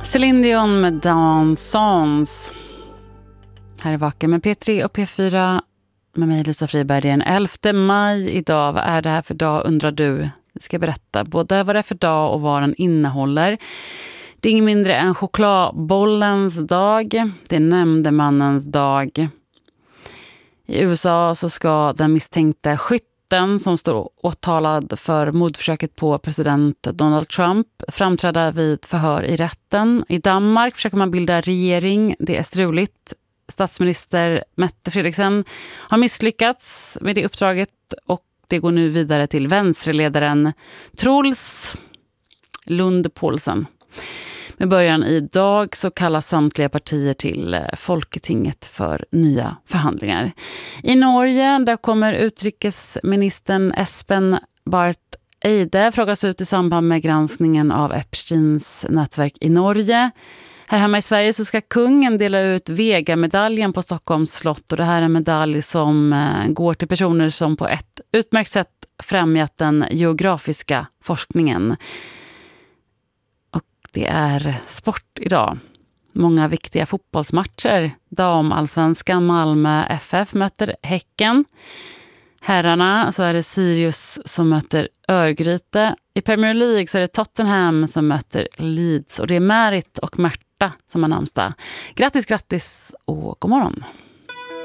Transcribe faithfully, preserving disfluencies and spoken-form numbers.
Céline Dion med Dansons. Här är Vaken med P tre och P fyra med mig Lisa Friberg. Det är den elfte maj idag. Vad är det här för dag undrar du? Jag ska berätta både vad det är för dag och vad den innehåller. Det är ingen mindre än chokladbollens dag. Det är nämndemannens dag. I U S A så ska den misstänkta skytten som står åtalad för mordförsöket på president Donald Trump framträda vid förhör i rätten. I Danmark försöker man bilda regering. Det är struligt. Statsminister Mette Frederiksen har misslyckats med det uppdraget och det går nu vidare till vänsterledaren Truls Lund Poulsen. Med början idag så kallas samtliga partier till Folketinget för nya förhandlingar. I Norge där kommer utrikesministern Espen Barth Eide frågas ut i samband med granskningen av Epsteins nätverk i Norge. Här hemma i Sverige så ska kungen dela ut Vega-medaljen på Stockholms slott. Och det här är en medalj som går till personer som på ett utmärkt sätt främjat den geografiska forskningen. Och det är sport idag. Många viktiga fotbollsmatcher. Damallsvenskan Malmö F F möter Häcken. Herrarna så är det Sirius som möter Örgryte. I Premier League så är det Tottenham som möter Leeds. Och det är Märit och Märta som har namnsdag. Grattis, grattis och god morgon.